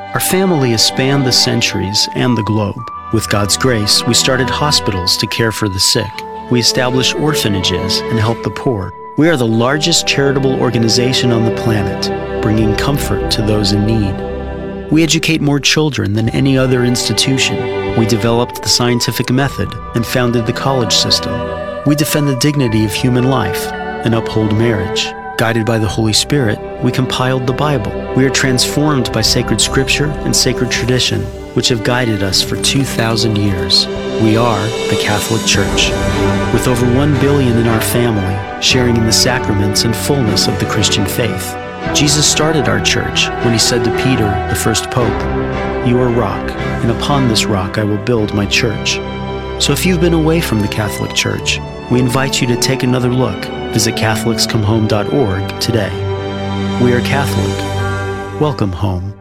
Our family has spanned the centuries and the globe. With God's grace, we started hospitals to care for the sick. We established orphanages and help the poor. We are the largest charitable organization on the planet, bringing comfort to those in need. We educate more children than any other institution. We developed the scientific method and founded the college system. We defend the dignity of human life and uphold marriage. Guided by the Holy Spirit, we compiled the Bible. We are transformed by sacred scripture and sacred tradition, which have guided us for 2,000 years. We are the Catholic Church, with over 1 billion in our family, sharing in the sacraments and fullness of the Christian faith. Jesus started our church when he said to Peter, the first pope, "You are rock, and upon this rock I will build my church." So if you've been away from the Catholic Church, we invite you to take another look. Visit CatholicsComeHome.org today. We are Catholic. Welcome home.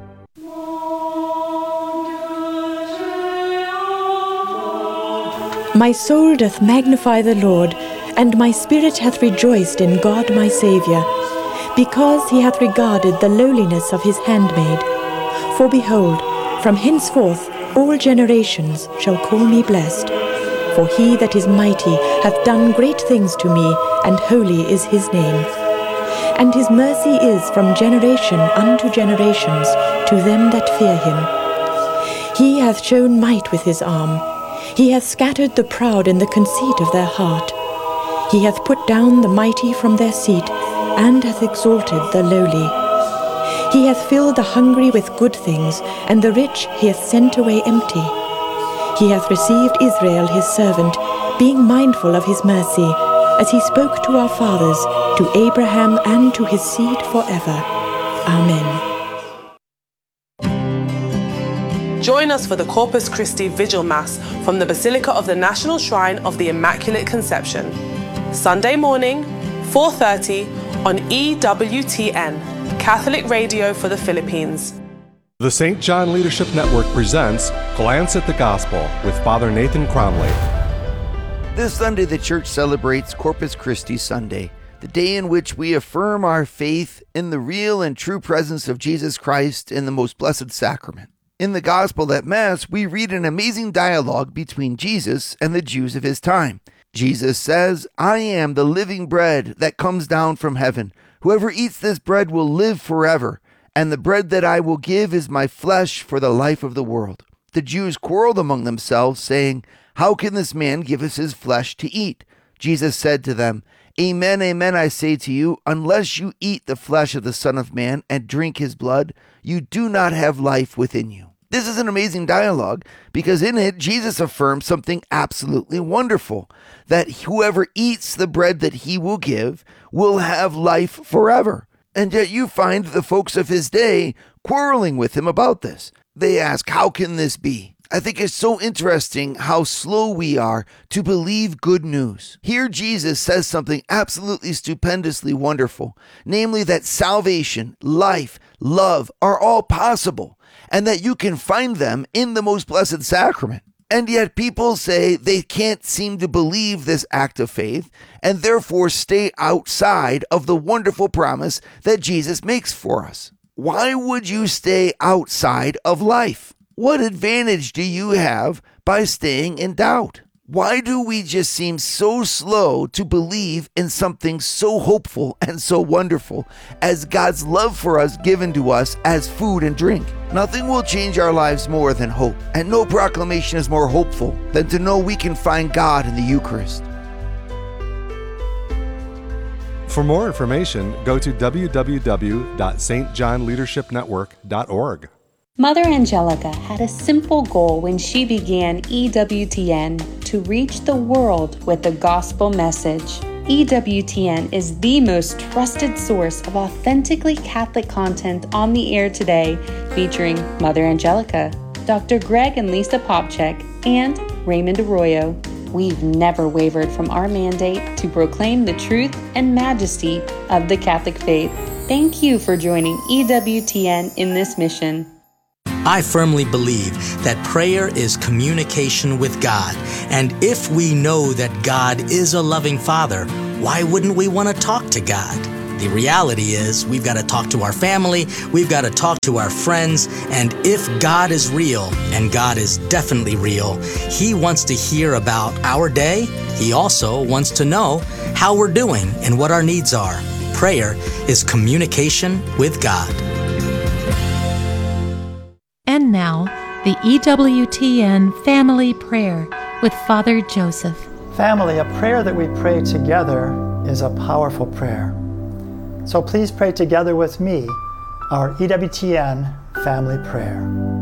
My soul doth magnify the Lord, and my spirit hath rejoiced in God my Saviour, because he hath regarded the lowliness of his handmaid. For behold, from henceforth all generations shall call me blessed. For he that is mighty hath done great things to me, and holy is his name. And his mercy is from generation unto generations to them that fear him. He hath shown might with his arm. He hath scattered the proud in the conceit of their heart. He hath put down the mighty from their seat, and hath exalted the lowly. He hath filled the hungry with good things, and the rich he hath sent away empty. He hath received Israel his servant, being mindful of his mercy, as he spoke to our fathers, to Abraham and to his seed forever. Amen. Join us for the Corpus Christi Vigil Mass from the Basilica of the National Shrine of the Immaculate Conception. Sunday morning, 4:30 on EWTN, Catholic Radio for the Philippines. The St. John Leadership Network presents Glance at the Gospel with Father Nathan Cromley. This Sunday, the Church celebrates Corpus Christi Sunday, the day in which we affirm our faith in the real and true presence of Jesus Christ in the most blessed sacrament. In the Gospel at Mass, we read an amazing dialogue between Jesus and the Jews of his time. Jesus says, "I am the living bread that comes down from heaven. Whoever eats this bread will live forever. And the bread that I will give is my flesh for the life of the world." The Jews quarreled among themselves, saying, "How can this man give us his flesh to eat?" Jesus said to them, "Amen, amen, I say to you, unless you eat the flesh of the Son of Man and drink his blood, you do not have life within you." This is an amazing dialogue because in it, Jesus affirms something absolutely wonderful, that whoever eats the bread that he will give will have life forever. And yet you find the folks of his day quarreling with him about this. They ask, how can this be? I think it's so interesting how slow we are to believe good news. Here Jesus says something absolutely stupendously wonderful, namely that salvation, life, love are all possible, and that you can find them in the most blessed sacrament. And yet people say they can't seem to believe this act of faith and therefore stay outside of the wonderful promise that Jesus makes for us. Why would you stay outside of life? What advantage do you have by staying in doubt? Why do we just seem so slow to believe in something so hopeful and so wonderful as God's love for us given to us as food and drink? Nothing will change our lives more than hope, and no proclamation is more hopeful than to know we can find God in the Eucharist. For more information, go to www.stjohnleadershipnetwork.org. Mother Angelica had a simple goal when she began EWTN: to reach the world with the gospel message. EWTN is the most trusted source of authentically Catholic content on the air today, featuring Mother Angelica, Dr. Greg and Lisa Popchek, and Raymond Arroyo. We've never wavered from our mandate to proclaim the truth and majesty of the Catholic faith. Thank you for joining EWTN in this mission. I firmly believe that prayer is communication with God. And if we know that God is a loving Father, why wouldn't we want to talk to God? The reality is we've got to talk to our family, we've got to talk to our friends, and if God is real, and God is definitely real, He wants to hear about our day. He also wants to know how we're doing and what our needs are. Prayer is communication with God. And now, the EWTN Family Prayer with Father Joseph. Family, a prayer that we pray together is a powerful prayer. So please pray together with me our EWTN Family Prayer.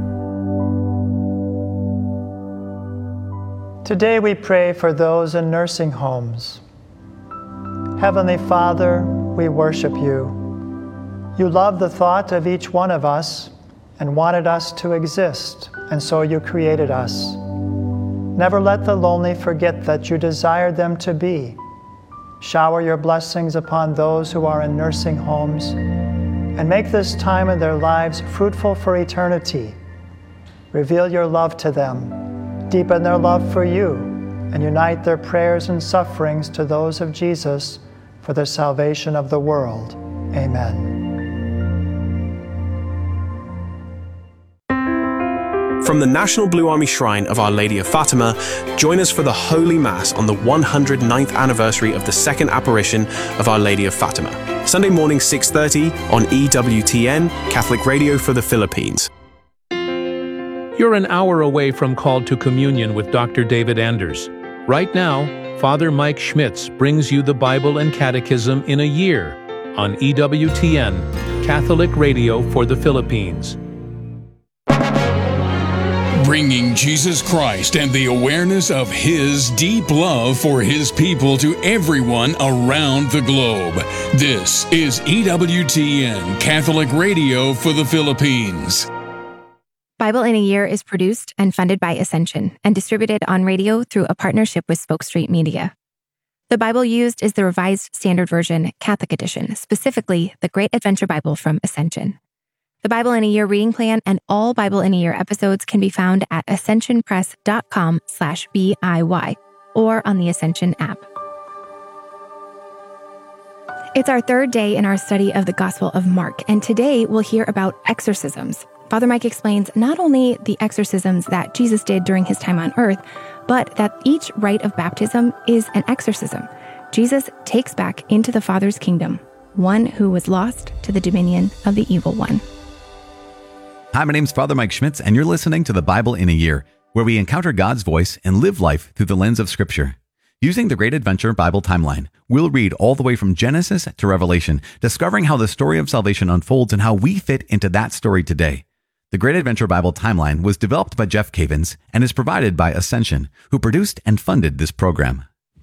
Today we pray for those in nursing homes. Heavenly Father, we worship you. You love the thought of each one of us and wanted us to exist, and so you created us. Never let the lonely forget that you desired them to be. Shower your blessings upon those who are in nursing homes, and make this time in their lives fruitful for eternity. Reveal your love to them, deepen their love for you, and unite their prayers and sufferings to those of Jesus for the salvation of the world. Amen. From the National Blue Army Shrine of Our Lady of Fatima, join us for the Holy Mass on the 109th anniversary of the second apparition of Our Lady of Fatima. Sunday morning 6:30 on EWTN, Catholic Radio for the Philippines. You're an hour away from Called to Communion with Dr. David Anders. Right now, Father Mike Schmitz brings you the Bible and Catechism in a year on EWTN, Catholic Radio for the Philippines. Bringing Jesus Christ and the awareness of His deep love for His people to everyone around the globe. This is EWTN, Catholic Radio for the Philippines. Bible in a Year is produced and funded by Ascension and distributed on radio through a partnership with Spoke Street Media. The Bible used is the Revised Standard Version Catholic Edition, specifically the Great Adventure Bible from Ascension. The Bible in a Year reading plan and all Bible in a Year episodes can be found at ascensionpress.com/BIY or on the Ascension app. It's our third day in our study of the Gospel of Mark, and today we'll hear about exorcisms. Father Mike explains not only the exorcisms that Jesus did during his time on earth, but that each rite of baptism is an exorcism. Jesus takes back into the Father's kingdom one who was lost to the dominion of the evil one. Hi, my name's Father Mike Schmitz, and you're listening to the Bible in a Year, where we encounter God's voice and live life through the lens of Scripture. Using the Great Adventure Bible timeline, we'll read all the way from Genesis to Revelation, discovering how the story of salvation unfolds and how we fit into that story today. The Great Adventure Bible timeline was developed by Jeff Cavins and is provided by Ascension, who produced and funded this program.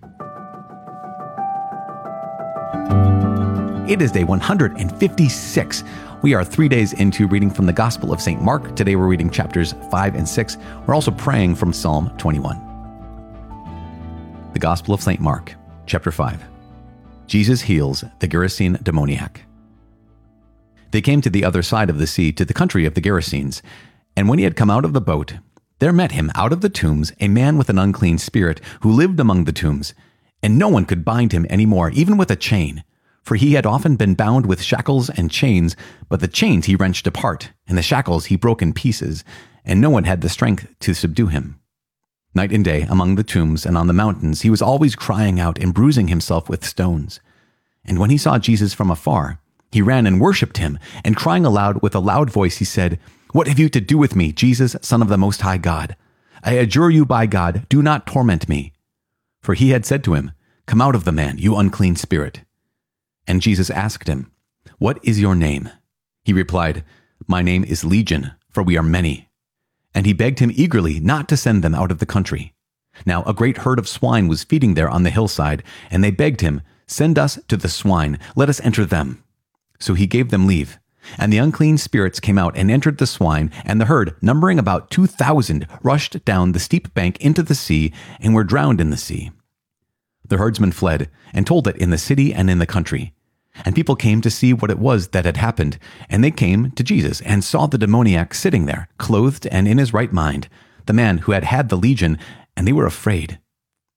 It is day 156. We are 3 days into reading from the Gospel of St. Mark. Today we're reading chapters 5 and 6. We're also praying from Psalm 21. The Gospel of St. Mark, chapter 5. Jesus heals the Gerasene demoniac. They came to the other side of the sea, to the country of the Gerasenes. And when he had come out of the boat, there met him out of the tombs a man with an unclean spirit, who lived among the tombs. And no one could bind him any more, even with a chain. For he had often been bound with shackles and chains, but the chains he wrenched apart, and the shackles he broke in pieces, and no one had the strength to subdue him. Night and day, among the tombs and on the mountains, he was always crying out and bruising himself with stones. And when he saw Jesus from afar, he ran and worshipped him, and crying aloud with a loud voice, he said, "What have you to do with me, Jesus, Son of the Most High God? I adjure you by God, do not torment me." For he had said to him, "Come out of the man, you unclean spirit." And Jesus asked him, "What is your name?" He replied, "My name is Legion, for we are many." And he begged him eagerly not to send them out of the country. Now a great herd of swine was feeding there on the hillside, and they begged him, "Send us to the swine, let us enter them." So he gave them leave. And the unclean spirits came out and entered the swine, and the herd, numbering about 2,000, rushed down the steep bank into the sea and were drowned in the sea. The herdsmen fled and told it in the city and in the country. And people came to see what it was that had happened. And they came to Jesus and saw the demoniac sitting there, clothed and in his right mind, the man who had had the legion, and they were afraid.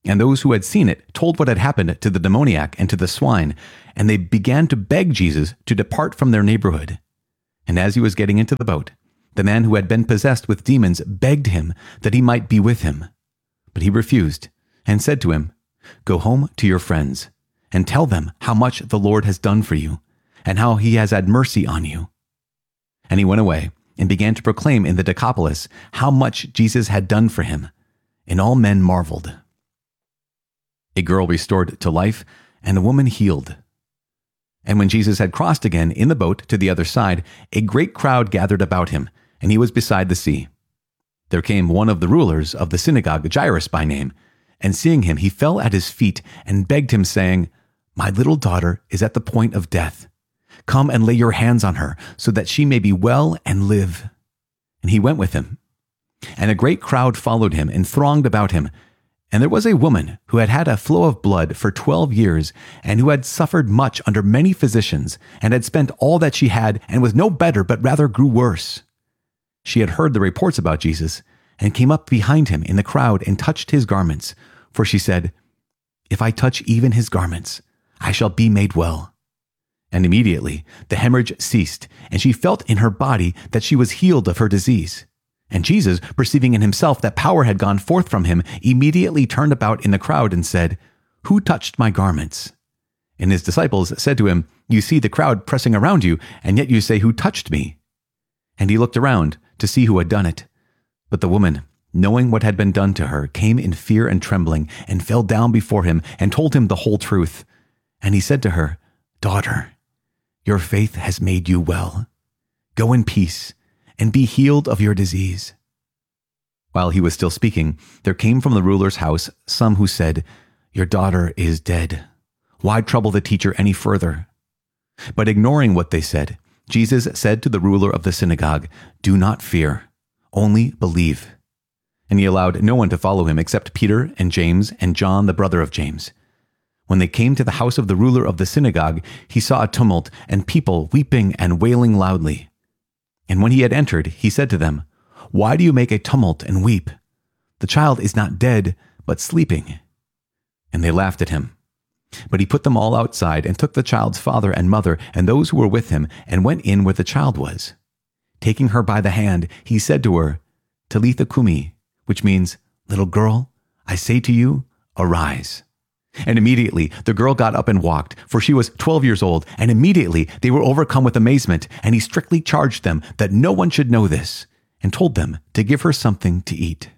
And those who had seen it told what had happened to the demoniac and to the swine, and they began to beg Jesus to depart from their neighborhood. And as he was getting into the boat, the man who had been possessed with demons begged him that he might be with him. But he refused, and said to him, "Go home to your friends, and tell them how much the Lord has done for you, and how he has had mercy on you." And he went away, and began to proclaim in the Decapolis how much Jesus had done for him, and all men marveled. A girl restored to life, and a woman healed. And when Jesus had crossed again in the boat to the other side, a great crowd gathered about him, and he was beside the sea. There came one of the rulers of the synagogue, Jairus by name, and seeing him, he fell at his feet and begged him, saying, "My little daughter is at the point of death. Come and lay your hands on her, so that she may be well and live." And he went with him. And a great crowd followed him and thronged about him. And there was a woman who had had a flow of blood for 12 years, and who had suffered much under many physicians, and had spent all that she had, and was no better, but rather grew worse. She had heard the reports about Jesus, and came up behind him in the crowd and touched his garments. For she said, "If I touch even his garments, I shall be made well." And immediately the hemorrhage ceased, and she felt in her body that she was healed of her disease. And Jesus, perceiving in himself that power had gone forth from him, immediately turned about in the crowd and said, "Who touched my garments?" And his disciples said to him, "You see the crowd pressing around you, and yet you say, 'Who touched me?'" And he looked around to see who had done it. But the woman, knowing what had been done to her, came in fear and trembling, and fell down before him, and told him the whole truth. And he said to her, "Daughter, your faith has made you well. Go in peace, and be healed of your disease." While he was still speaking, there came from the ruler's house some who said, "Your daughter is dead. Why trouble the teacher any further?" But ignoring what they said, Jesus said to the ruler of the synagogue, "Do not fear, only believe." And he allowed no one to follow him except Peter and James and John, the brother of James. When they came to the house of the ruler of the synagogue, he saw a tumult and people weeping and wailing loudly. And when he had entered, he said to them, "Why do you make a tumult and weep? The child is not dead, but sleeping." And they laughed at him. But he put them all outside and took the child's father and mother and those who were with him and went in where the child was. Taking her by the hand, he said to her, "Talitha cumi," which means, "Little girl, I say to you, arise." And immediately the girl got up and walked, for she was 12 years old, and immediately they were overcome with amazement, and he strictly charged them that no one should know this, and told them to give her something to eat.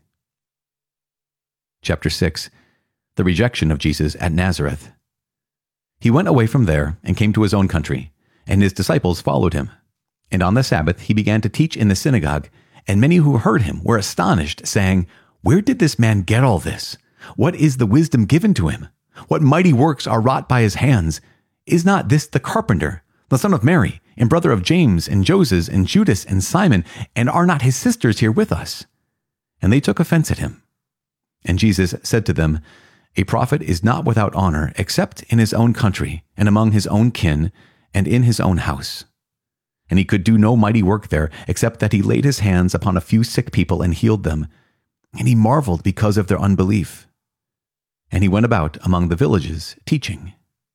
Chapter 6. The rejection of Jesus at Nazareth. He went away from there and came to his own country, and his disciples followed him. And on the Sabbath he began to teach in the synagogue, and many who heard him were astonished, saying, "Where did this man get all this? What is the wisdom given to him? What mighty works are wrought by his hands? Is not this the carpenter, the son of Mary, and brother of James and Joses and Judas and Simon, and are not his sisters here with us?" And they took offense at him. And Jesus said to them, "A prophet is not without honor except in his own country, and among his own kin, and in his own house." And he could do no mighty work there, except that he laid his hands upon a few sick people and healed them. And he marveled because of their unbelief. And he went about among the villages, teaching.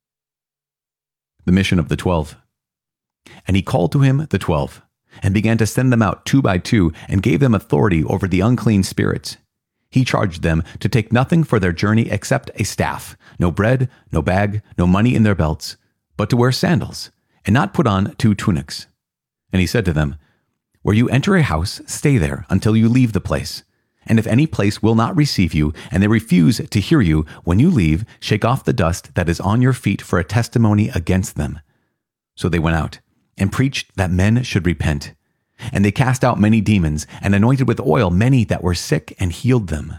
The mission of the 12. And he called to him the 12, and began to send them out 2 by 2, and gave them authority over the unclean spirits. He charged them to take nothing for their journey except a staff, no bread, no bag, no money in their belts, but to wear sandals, and not put on 2 tunics. And he said to them, "Where you enter a house, stay there until you leave the place. And if any place will not receive you, and they refuse to hear you, when you leave, shake off the dust that is on your feet for a testimony against them." So they went out, and preached that men should repent. And they cast out many demons, and anointed with oil many that were sick, and healed them.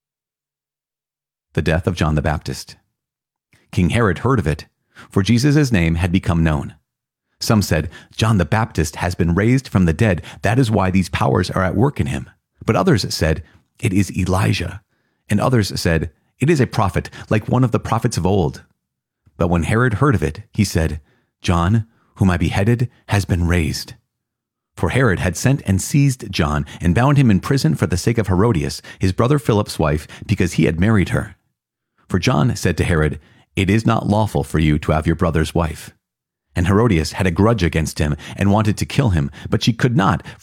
The death of John the Baptist. King Herod heard of it, for Jesus' name had become known. Some said, "John the Baptist has been raised from the dead. That is why these powers are at work in him." But others said, "It is Elijah." And others said, "It is a prophet, like one of the prophets of old." But when Herod heard of it, he said, "John, whom I beheaded, has been raised." For Herod had sent and seized John, and bound him in prison for the sake of Herodias, his brother Philip's wife, because he had married her. For John said to Herod, "It is not lawful for you to have your brother's wife." And Herodias had a grudge against him and wanted to kill him, but she could not,